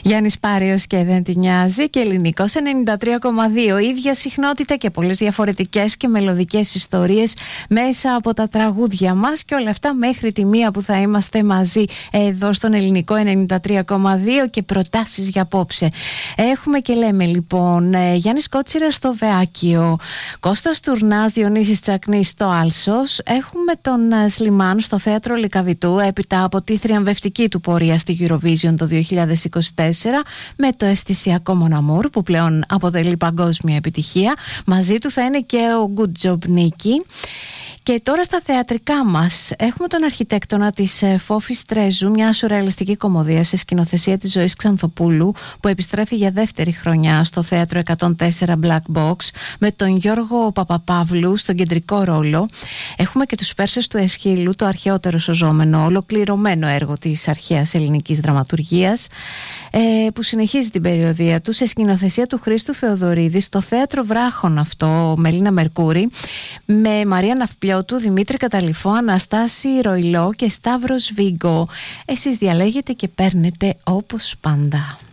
Γιάννης Πάριος και δεν τη νοιάζει και Ελληνικός 93,2. Ίδια συχνότητα και πολλές διαφορετικές και μελωδικές ιστορίες μέσα από τα τραγούδια μας και όλα αυτά μέχρι τη μία που θα είμαστε μαζί εδώ στον Ελληνικό 93,2 και προτάσεις για απόψε. Έχουμε και λέμε λοιπόν Γιάννης Κότσιρας στο Βεάκιο, Κώστας Τουρνάς, Διονύσης Τσακνής στο Άλσος. Έχουμε τον Σλιμάν στο Θέατρο Λυκαβητού έπειτα από τη θριαμβευτική του πορεία στη Eurovision το 2024 με το αισθησιακό Mon Amour που πλέον αποτελεί παγκόσμια επιτυχία. Μαζί του θα είναι και ο Good Job Νίκη. Και τώρα στα θεατρικά μας έχουμε τον αρχιτέκτονα της Φόφη Στρέζου, μια σουρεαλιστική κομμωδία σε σκηνοθεσία της Ζωής Ξανθοπούλου που επιστρέφει για δεύτερη χρονιά στο Θέατρο 104 Black Box με τον Γιώργο Παπαπαύλου στον κεντρικό ρόλο. Έχουμε και τους Πέρσες του Εσχύλου, το αρχαιότερο σωζόμενο, ολοκληρωμένο έργο της αρχαίας ελληνικής δραματουργίας που συνεχίζει την περιοδεία του σε σκηνοθεσία του Χρήστου Θεοδωρίδη στο Θέατρο Βράχων αυτό, Μελίνα Μερκούρη, με Μαρία Ναυπλιώτου, Δημήτρη Καταλυφό, Αναστάση Ροϊλό και Σταύρος Βίγκο. Εσείς διαλέγετε και παίρνετε όπως πάντα.